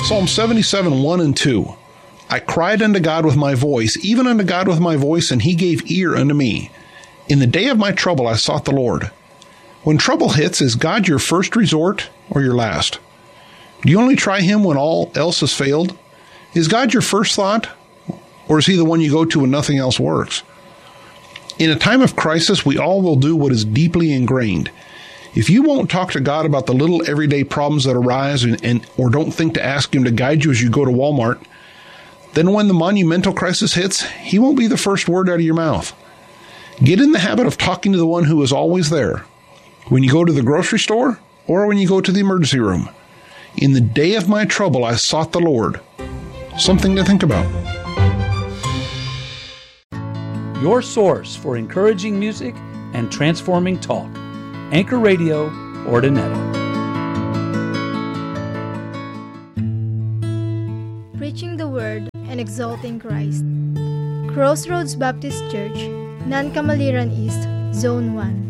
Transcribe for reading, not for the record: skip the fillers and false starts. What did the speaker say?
Psalm 77, 1 and 2. I cried unto God with my voice, even unto God with my voice, and he gave ear unto me. In the day of my trouble I sought the Lord. When trouble hits, is God your first resort or your last? Do you only try him when all else has failed? Is God your first thought, or is he the one you go to when nothing else works? In a time of crisis, we all will do what is deeply ingrained. If you won't talk to God about the little everyday problems that arise or don't think to ask him to guide you as you go to Walmart, then when the monumental crisis hits, he won't be the first word out of your mouth. Get in the habit of talking to the one who is always there, when you go to the grocery store or when you go to the emergency room. In the day of my trouble, I sought the Lord. Something to think about. Your source for encouraging music and transforming talk. Anchor Radio, Ordinary. Preaching the Word and exalting Christ. Crossroads Baptist Church, Nancamaliran East, Zone 1.